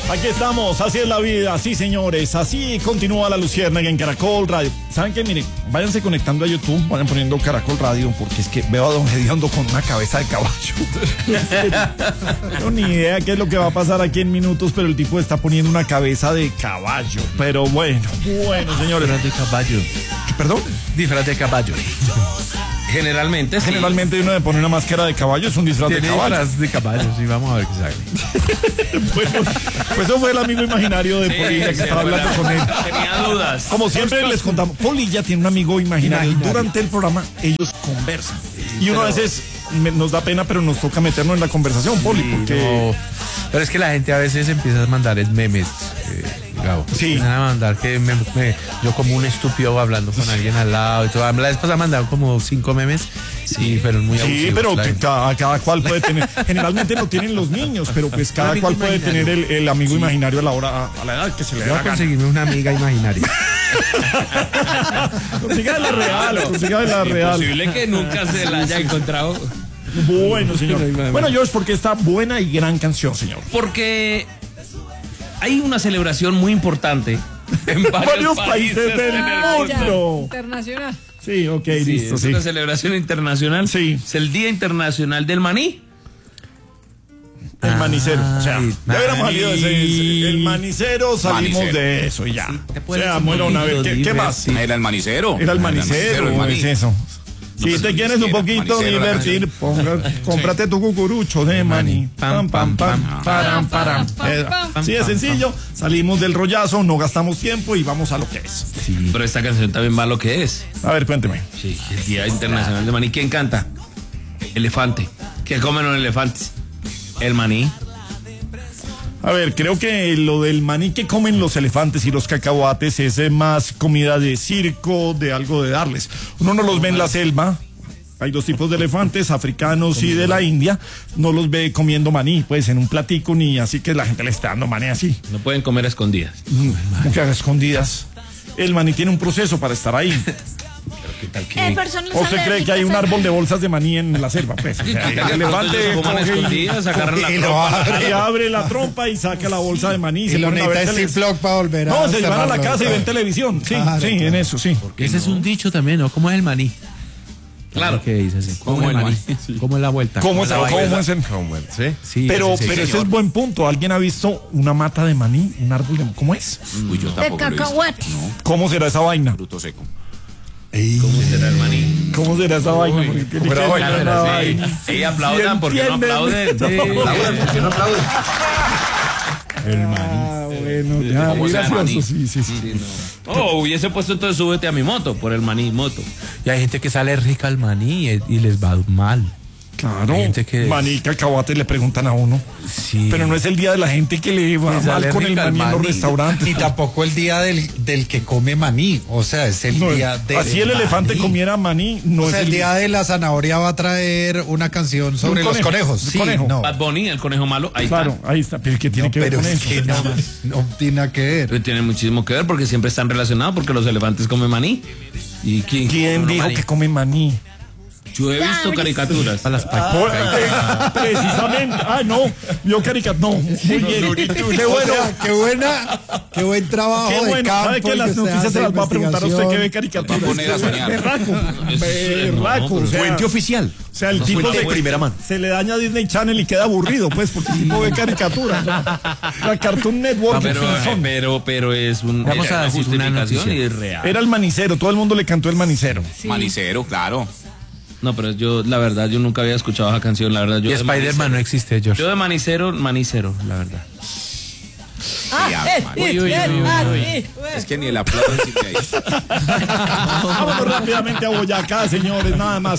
Aquí estamos, así es la vida, sí señores, así continúa la Luciérnaga en Caracol Radio. ¿Saben qué? Miren, váyanse conectando a YouTube, vayan poniendo Caracol Radio, porque es que veo a Don Gediondo con una cabeza de caballo. No tengo ni idea qué es lo que va a pasar aquí en minutos, pero el tipo está poniendo una cabeza de caballo. Pero bueno, señores. De caballo. ¿Perdón? Disfraz de caballo. Generalmente, sí. Generalmente uno le pone una máscara de caballo, es un disfraz de caballo. Disfraz de caballo, sí, vamos a ver qué sale. Bueno, pues eso fue el amigo imaginario de Polilla que estaba hablando con él. Tenía dudas. Como siempre les contamos, Polilla tiene un amigo imaginario. Durante el programa ellos conversan. Y uno a veces nos da pena, pero nos toca meternos en la conversación, Poli, porque... No, pero es que la gente a veces empieza a mandar memes, Gabo. Sí. Empiezan a mandar que yo como un estúpido hablando con alguien al lado y todo. La vez pasada mandaron como 5 memes. Sí, pero muy abusivos. Sí, pero que cada cual puede tener. Generalmente lo tienen los niños, pero pues cada cual puede tener el amigo imaginario a la edad que se le dé. Voy a conseguirme una amiga imaginaria. Consiga de la real, consiga de la real. Imposible que nunca se la haya encontrado. Bueno, señor. Bueno, George, porque está buena y gran canción, señor. Porque hay una celebración muy importante en varios países del mundo. Internacional. Sí, ok, listo. Es una celebración internacional. Sí. Es el Día Internacional del Maní. El manicero. O sea, ya hubiéramos salido de ese. El manicero, salimos Manicero. de eso y ya. te O puedes sea, un bueno, una vez. poquito ¿Qué más? divertir. Era el manicero. Era el manicero, el maní. es eso. Si te quieres un poquito divertir, cómprate tu cucurucho de maní. Pam, pam, pam, param, param. Así de sencillo, salimos del rollazo, no gastamos tiempo y vamos a lo que es. Sí. Pero esta canción también va a lo que es. A ver, cuénteme. Sí, el Día Internacional del Maní. ¿Quién canta? Elefante. ¿Qué comen los elefantes? El maní. A ver, creo que lo del maní que comen los elefantes y los cacahuates es más comida de circo, de algo de darles. Uno no los ve en la selva. Hay dos tipos de elefantes, africanos y de la India. No los ve comiendo maní, pues en un platico ni así que la gente le está dando maní así. No pueden comer a escondidas. Como que haga escondidas. El maní tiene un proceso para estar ahí. ¿Qué tal que? Personas ¿O se cree que hay un árbol de bolsas de maní en la selva? Pues, o sea, el elefante Coman a coge escondidas, agarran la y trompa. abre la trompa y saca la bolsa de maní. Y lo necesita Ziploc para volver a No, se van a la cerrarlo. casa y ven televisión. Sí, Claro, sí, claro. en eso, sí. Ese es un dicho también, ¿no? ¿Cómo es el maní? Claro. ¿Qué dice así? ¿Cómo es el maní? ¿Cómo es la vuelta? ¿Cómo es el? ¿Sí? Sí, Pero sí, ese es buen punto. ¿Alguien ha visto una mata de maní? ¿Un árbol de cómo es? Uy, yo De tampoco lo he visto. cacahuates. No, ¿Cómo será esa vaina? fruto seco. ¿Cómo será el maní? ¿Cómo será esa vaina? Porque tiene que ser una Claro, vaina. sí, aplaudan, ¿por qué no entienden? aplauden? Aplaudan, ¿por qué no aplauden? Bueno, ya, ¿Cómo muy sea el gracioso. maní? Sí, sí, sí. Oh, hubiese puesto entonces súbete a mi moto, por el maní moto. Y hay gente que sale rica al maní y les va mal. Claro. Hay gente que- Maní y cacahuate le preguntan a uno. Sí. Pero no es el día de la gente que le va Le mal sale con el rica el maní en los maní. restaurantes. Ni tampoco el día del que come maní. O sea, es el No, día de. así el elefante comiera maní, no O es sea, el día de la zanahoria va a traer una canción sobre los conejo, conejos. un Sí, conejo. no. Bad Bunny, el conejo malo, ahí Claro, está. ahí está. Pero ¿qué tiene No, que ver pero con es eso? que no tiene nada que ver. Pero tiene muchísimo que ver porque siempre están relacionados porque los elefantes comen maní. ¿Y quién ¿Quién dijo maní? que come maní? Yo he visto caricaturas. A las Precisamente. Ah, no. Yo caricatura. No. Muy bien. Qué bueno. Qué buen trabajo Qué de bueno. campo. ¿Sabe que el las usted noticias hace se las va a preguntar a usted que ve investigación. caricaturas? Va a poner a soñar. Berraco. No, Berraco. O sea, Fuente oficial. o sea, el tipo fuente se, de primera mano. se le daña a Disney Channel y queda aburrido, pues, porque el tipo ve caricatura. La Cartoon Network. Pero es Vamos a una decir una justificación noticia. y es real. Era el manicero. Todo el mundo le cantó el manicero. Manicero, claro. No, pero yo, la verdad, yo nunca había escuchado esa canción, la verdad. Yo Y de Spider-Man no manicero- existe, George. Yo de manicero, la verdad. Es que ni el aplauso existe ahí. Vámonos rápidamente a Boyacá, señores, nada más.